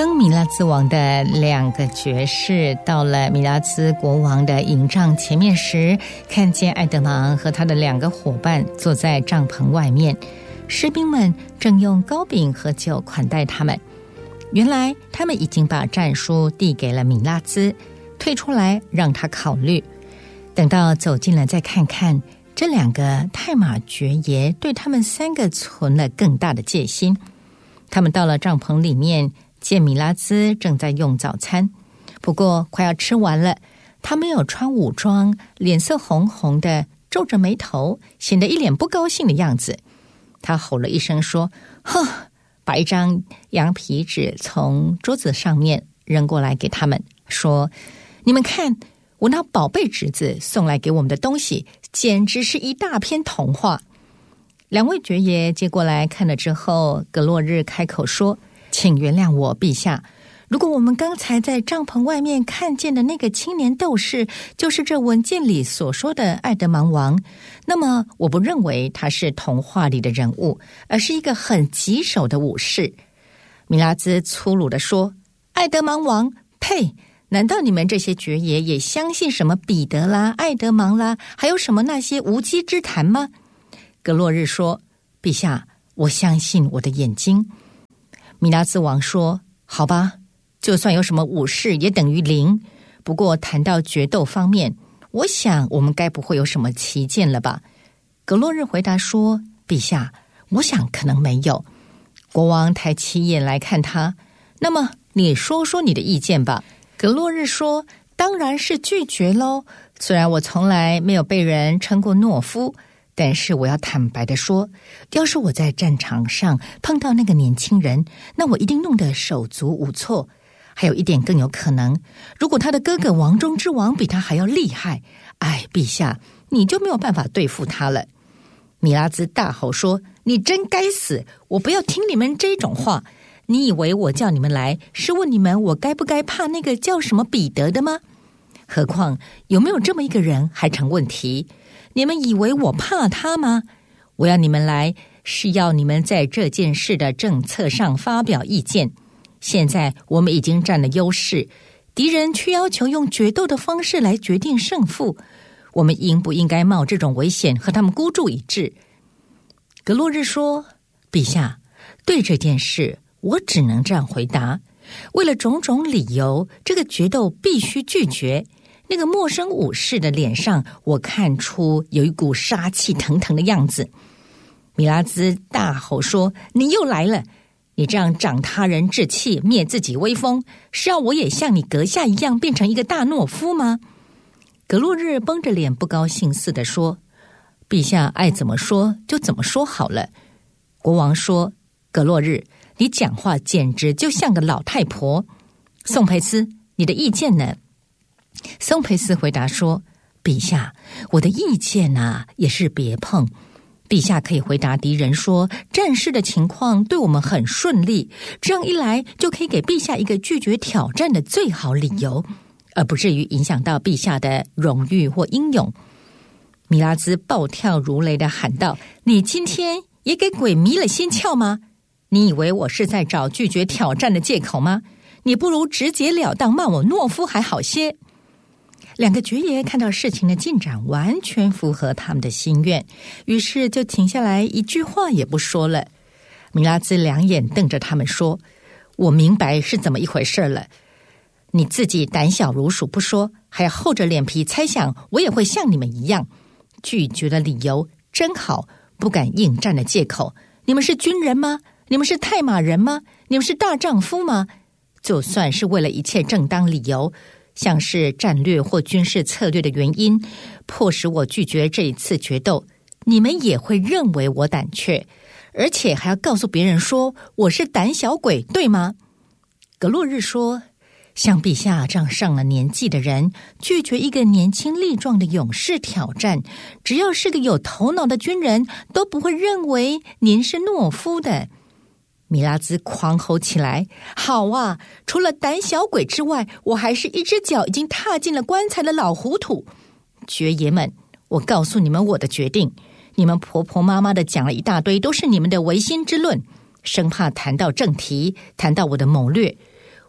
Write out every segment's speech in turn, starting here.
当米拉兹王的2个爵士到了米拉兹国王的营帐前面时，看见艾德芒和他的2个伙伴坐在帐篷外面，士兵们正用糕饼和酒款待他们。原来他们已经把战书递给了米拉兹，退出来让他考虑。等到走近了再看看，这2个太马爵爷对他们3个存了更大的戒心。他们到了帐篷里面，见米拉兹正在用早餐，不过快要吃完了，他没有穿武装，脸色红红的，皱着眉头，显得一脸不高兴的样子。他吼了一声说：哼！把一张羊皮纸从桌子上面扔过来给他们，说：你们看，我那宝贝侄子送来给我们的东西，简直是一大篇童话。2位爵爷接过来看了之后，格洛日开口说：请原谅我，陛下，如果我们刚才在帐篷外面看见的那个青年斗士就是这文件里所说的艾德芒王，那么我不认为他是童话里的人物，而是一个很棘手的武士。米拉兹粗鲁地说：艾德芒王，呸！难道你们这些爵爷也相信什么彼得啦、艾德芒啦，还有什么那些无稽之谈吗？格洛日说：陛下，我相信我的眼睛。米拉兹王说：好吧，就算有什么武士也等于0。不过谈到决斗方面，我想我们该不会有什么歧见了吧？格洛日回答说：陛下，我想可能没有。国王抬起眼来看他：那么你说说你的意见吧。格洛日说：当然是拒绝喽。虽然我从来没有被人称过懦夫，但是我要坦白地说，要是我在战场上碰到那个年轻人，那我一定弄得手足无措。还有一点更有可能，如果他的哥哥王中之王比他还要厉害，陛下，你就没有办法对付他了。米拉兹大吼说：你真该死，我不要听你们这种话。你以为我叫你们来是问你们我该不该怕那个叫什么彼得的吗？何况有没有这么一个人还成问题。你们以为我怕他吗？我要你们来是要你们在这件事的政策上发表意见。现在我们已经占了优势，敌人却要求用决斗的方式来决定胜负，我们应不应该冒这种危险和他们孤注一掷？格洛日说：陛下，对这件事我只能这样回答，为了种种理由，这个决斗必须拒绝。那个陌生武士的脸上，我看出有一股杀气腾腾的样子。米拉兹大吼说：你又来了！你这样长他人志气，灭自己威风，是要我也像你阁下一样变成一个大懦夫吗？格洛日绷着脸不高兴似的说：陛下爱怎么说就怎么说好了。国王说：格洛日，你讲话简直就像个老太婆。宋佩斯，你的意见呢？宋佩斯回答说：陛下，我的意见也是别碰。陛下可以回答敌人说，战事的情况对我们很顺利，这样一来就可以给陛下一个拒绝挑战的最好理由，而不至于影响到陛下的荣誉或英勇。米拉兹暴跳如雷地喊道：你今天也给鬼迷了心窍吗？你以为我是在找拒绝挑战的借口吗？你不如直截了当骂我懦夫还好些。2个爵爷看到事情的进展完全符合他们的心愿，于是就停下来，一句话也不说了。米拉兹2眼瞪着他们说：我明白是怎么一回事了。你自己胆小如鼠不说，还要厚着脸皮猜想我也会像你们一样。拒绝的理由真好，不敢应战的借口。你们是军人吗？你们是太马人吗？你们是大丈夫吗？就算是为了一切正当理由，像是战略或军事策略的原因，迫使我拒绝这一次决斗，你们也会认为我胆怯，而且还要告诉别人说我是胆小鬼，对吗？格洛日说：像陛下这样上了年纪的人，拒绝一个年轻力壮的勇士挑战，只要是个有头脑的军人，都不会认为您是懦夫的。米拉兹狂吼起来：好啊，除了胆小鬼之外，我还是一只脚已经踏进了棺材的老糊涂。爵爷们，我告诉你们我的决定，你们婆婆妈妈的讲了一大堆，都是你们的违心之论，生怕谈到正题，谈到我的谋略。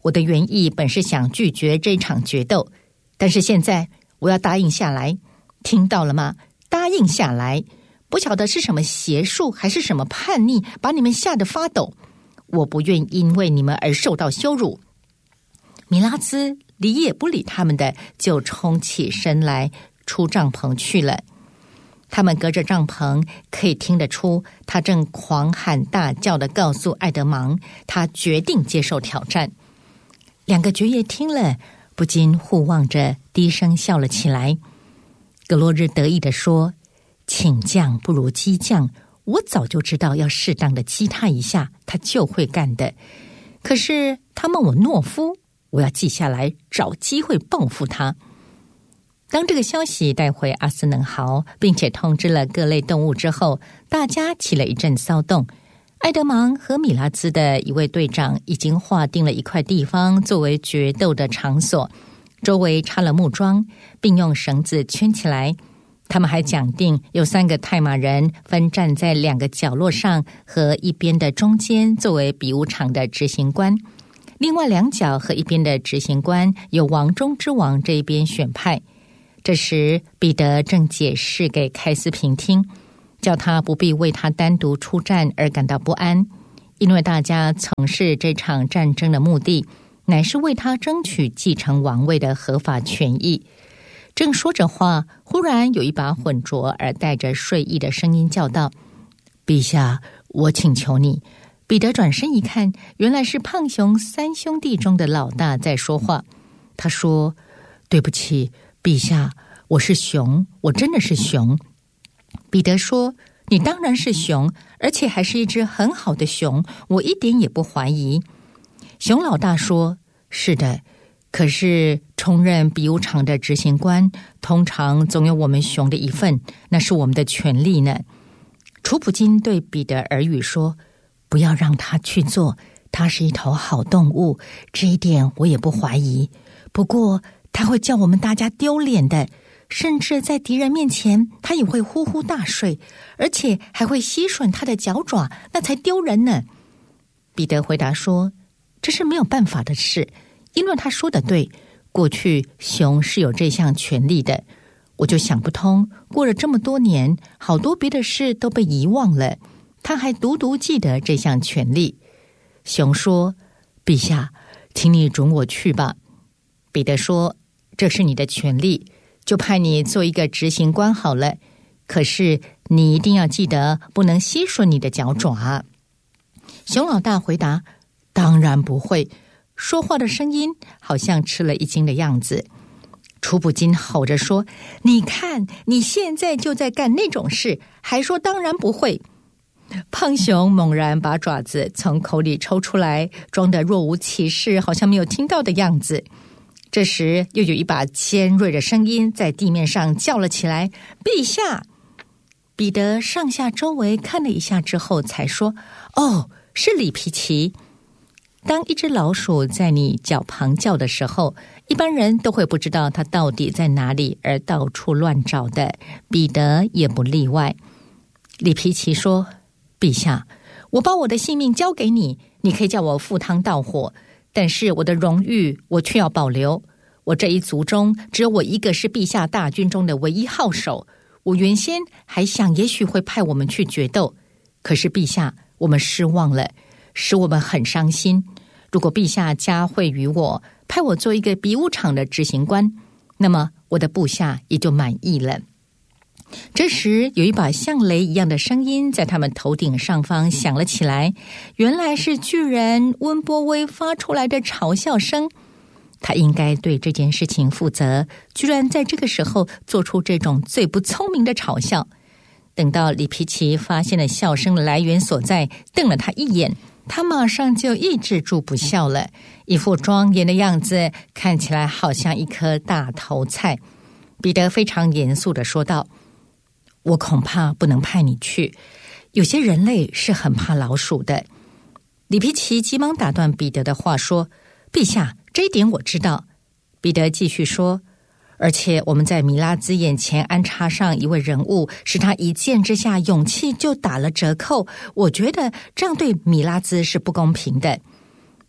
我的原意本是想拒绝这场决斗，但是现在我要答应下来，听到了吗？答应下来。不晓得是什么邪术还是什么叛逆把你们吓得发抖，我不愿因为你们而受到羞辱。米拉兹理也不理他们的，就冲起身来出帐篷去了。他们隔着帐篷可以听得出，他正狂喊大叫地告诉艾德芒，他决定接受挑战。两个爵爷听了，不禁互望着，低声笑了起来。格洛日得意地说，请将不如激将，我早就知道要适当的激他一下，他就会干的。可是他问我懦夫，我要记下来，找机会报复他。当这个消息带回阿斯能豪，并且通知了各类动物之后，大家起了一阵骚动。艾德芒和米拉兹的一位队长已经划定了一块地方作为决斗的场所，周围插了木桩，并用绳子圈起来。他们还讲定有3个泰马人分站在2个角落上和一边的中间作为比武场的执行官，另外2角和一边的执行官由王中之王这一边选派。这时彼得正解释给开斯平听，叫他不必为他单独出战而感到不安，因为大家从事这场战争的目的乃是为他争取继承王位的合法权益。正说着话，忽然有一把浑浊而带着睡意的声音叫道，陛下，我请求你。彼得转身一看，原来是胖熊3兄弟中的老大在说话。他说，对不起陛下，我是熊，我真的是熊。彼得说，你当然是熊，而且还是一只很好的熊，我一点也不怀疑。熊老大说，是的，可是充任比武场的执行官通常总有我们熊的一份，那是我们的权利呢。楚普金对彼得耳语说，不要让他去做，他是一头好动物，这一点我也不怀疑。不过他会叫我们大家丢脸的，甚至在敌人面前他也会呼呼大睡，而且还会吸吮他的脚爪，那才丢人呢。彼得回答说，这是没有办法的事，因为他说的对，过去熊是有这项权利的。我就想不通，过了这么多年，好多别的事都被遗忘了，他还独独记得这项权利。熊说，陛下，请你准我去吧。彼得说，这是你的权利，就派你做一个执行官好了，可是你一定要记得不能吸吮你的脚爪。熊老大回答，当然不会，说话的声音好像吃了一惊的样子。楚普金吼着说，你看你现在就在干那种事，还说当然不会。胖熊猛然把爪子从口里抽出来，装得若无其事，好像没有听到的样子。这时又有一把尖锐的声音在地面上叫了起来，陛下。彼得上下周围看了一下之后才说，哦，是里皮奇。当一只老鼠在你脚旁叫的时候，一般人都会不知道它到底在哪里而到处乱找的，彼得也不例外。里皮奇说，陛下，我把我的性命交给你，你可以叫我赴汤蹈火，但是我的荣誉我却要保留。我这一族中只有我一个是陛下大军中的唯一号手，我原先还想也许会派我们去决斗，可是陛下，我们失望了，使我们很伤心。如果陛下加惠于我，派我做一个比武场的执行官，那么我的部下也就满意了。这时有一把像雷一样的声音在他们头顶上方响了起来，原来是巨人温波威发出来的嘲笑声。他应该对这件事情负责，居然在这个时候做出这种最不聪明的嘲笑。等到里皮奇发现了笑声的来源所在，瞪了他一眼，他马上就抑制住不笑了，一副庄严的样子，看起来好像一颗大头菜。彼得非常严肃地说道，我恐怕不能派你去，有些人类是很怕老鼠的。里皮奇急忙打断彼得的话说，陛下，这一点我知道。彼得继续说，而且我们在米拉兹眼前安插上一位人物，使他一见之下勇气就打了折扣，我觉得这样对米拉兹是不公平的。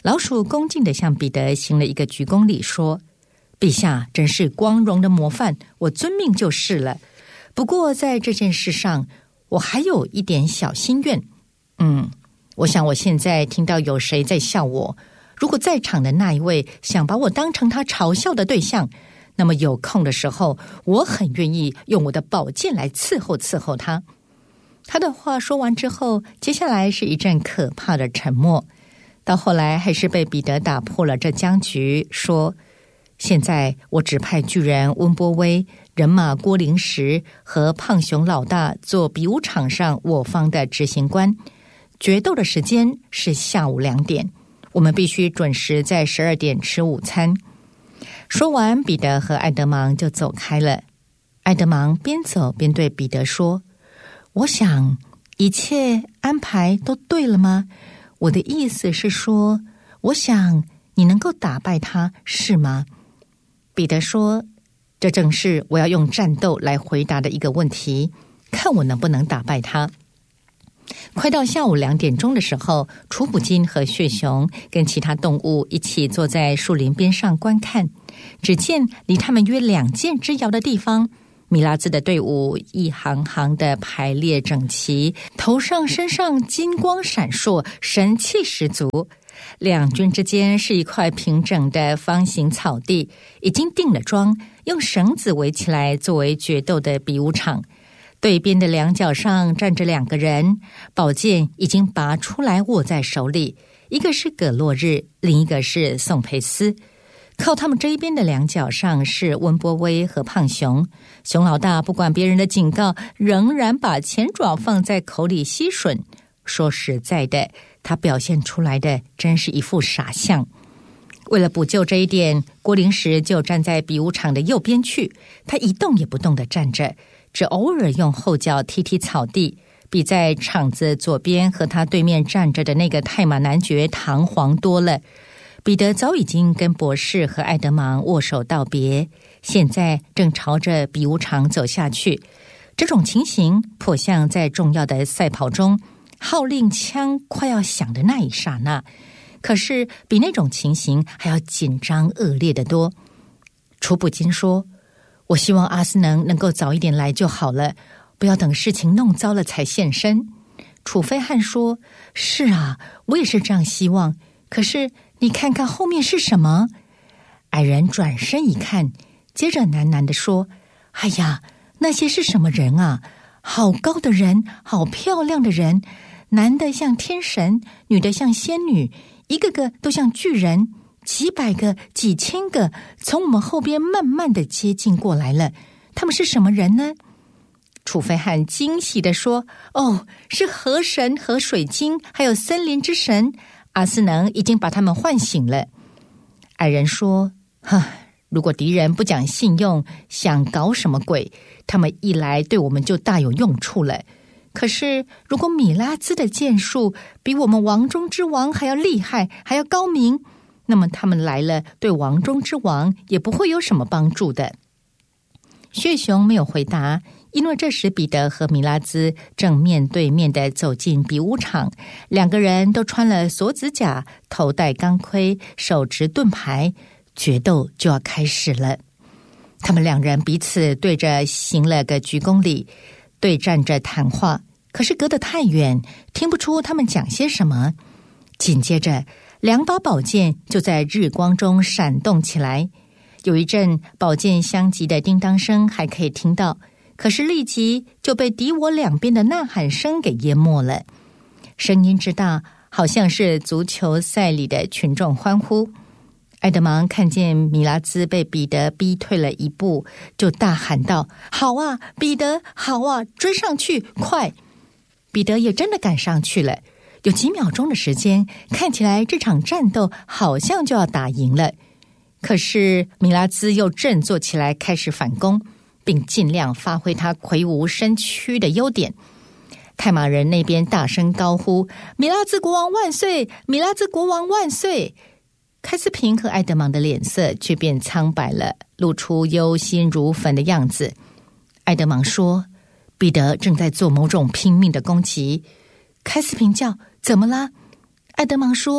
老鼠恭敬地向彼得行了一个鞠躬礼，说：陛下真是光荣的模范，我遵命就是了。不过在这件事上，我还有一点小心愿。我想我现在听到有谁在笑我，如果在场的那一位想把我当成他嘲笑的对象，那么有空的时候，我很愿意用我的宝剑来伺候他。他的话说完之后，接下来是一阵可怕的沉默，到后来还是被彼得打破了这僵局，说：现在我指派巨人温波威、人马郭灵石和胖熊老大做比武场上我方的执行官，决斗的时间是下午2点，我们必须准时在12点吃午餐。说完，彼得和艾德芒就走开了。艾德芒边走边对彼得说：我想一切安排都对了吗？我的意思是说，我想你能够打败他，是吗？彼得说：这正是我要用战斗来回答的一个问题，看我能不能打败他。快到下午2点钟的时候，楚普金和血熊跟其他动物一起坐在树林边上观看。只见离他们约2箭之遥的地方，米拉兹的队伍一行行的排列整齐，头上身上金光闪烁，神气十足。两军之间是一块平整的方形草地，已经定了桩，用绳子围起来作为决斗的比武场。对边的两角上站着2个人，宝剑已经拔出来握在手里，一个是葛洛日，另一个是宋培斯。靠他们这一边的两角上是温波威和胖熊。熊老大不管别人的警告，仍然把前爪放在口里吸吮。说实在的，他表现出来的真是一副傻相。为了补救这一点，郭灵石就站在比武场的右边去，他一动也不动地站着，只偶尔用后脚踢踢草地，比在场子左边和他对面站着的那个泰马男爵堂皇多了。彼得早已经跟博士和艾德芒握手道别，现在正朝着比武场走下去。这种情形颇像在重要的赛跑中，号令枪快要响的那一刹那，可是比那种情形还要紧张恶劣得多。楚普金说：我希望阿斯能够早一点来就好了，不要等事情弄糟了才现身。楚飞汉说：是啊，我也是这样希望，可是你看看后面是什么？矮人转身一看，接着喃喃地说：哎呀，那些是什么人啊？好高的人，好漂亮的人，男的像天神，女的像仙女，一个个都像巨人，几百个几千个从我们后边慢慢的接近过来了。他们是什么人呢？楚飞汉惊喜地说：哦，是河神和水晶，还有森林之神，阿斯能已经把他们唤醒了。矮人说：如果敌人不讲信用，想搞什么鬼，他们一来对我们就大有用处了。可是如果米拉兹的剑术比我们王中之王还要厉害，还要高明，那么他们来了，对王中之王也不会有什么帮助的。血熊没有回答，因为这时彼得和米拉兹正面对面的走进比武场，2个人都穿了锁子甲，头戴钢盔，手执盾牌，决斗就要开始了。他们2人彼此对着行了个鞠躬礼，对站着谈话，可是隔得太远，听不出他们讲些什么。紧接着2把宝剑就在日光中闪动起来，有一阵宝剑相击的叮当声还可以听到，可是立即就被敌我两边的呐喊声给淹没了。声音之大，好像是足球赛里的群众欢呼。艾德芒看见米拉兹被彼得逼退了一步，就大喊道：好啊，彼得，好啊，追上去，快！彼得也真的赶上去了，有几秒钟的时间，看起来这场战斗好像就要打赢了。可是米拉兹又振作起来，开始反攻，并尽量发挥他魁梧身躯的优点。泰马人那边大声高呼：米拉兹国王万岁！米拉兹国王万岁！开斯平和艾德芒的脸色却变苍白了，露出忧心如焚的样子。艾德芒说：彼得正在做某种拼命的攻击。开斯平叫：怎么啦？艾德芒说：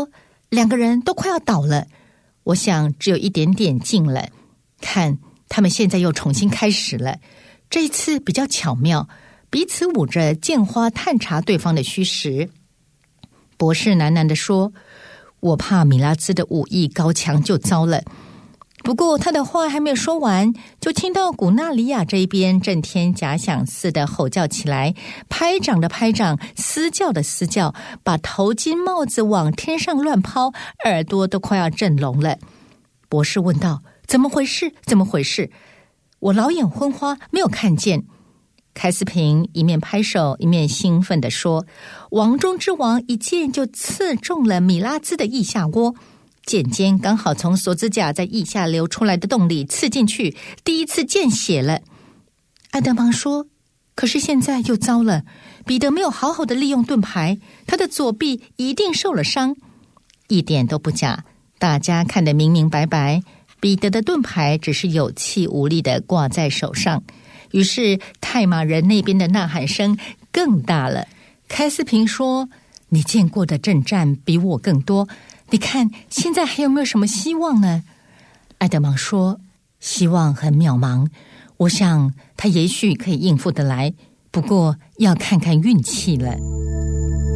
两个人都快要倒了，我想只有一点点近了。看，他们现在又重新开始了，这一次比较巧妙，彼此捂着剑花探查对方的虚实。博士喃喃地说，我怕米拉兹的武艺高强就糟了。不过他的话还没有说完，就听到古纳里亚这一边震天假响似的吼叫起来，拍掌的拍掌，嘶叫的嘶叫，把头巾帽子往天上乱抛，耳朵都快要震聋了。博士问道，怎么回事？怎么回事？我老眼昏花，没有看见。开斯平一面拍手一面兴奋地说，王中之王一剑就刺中了米拉兹的腋下窝，剑尖刚好从锁子甲在腋下流出来的洞里刺进去，第一次见血了。爱德芒说，可是现在又糟了，彼得没有好好的利用盾牌，他的左臂一定受了伤。一点都不假，大家看得明明白白，彼得的盾牌只是有气无力地挂在手上。于是泰马人那边的呐喊声更大了。开斯平说，你见过的阵战比我更多，你看现在还有没有什么希望呢？爱德芒说，希望很渺茫，我想他也许可以应付得来，不过要看看运气了。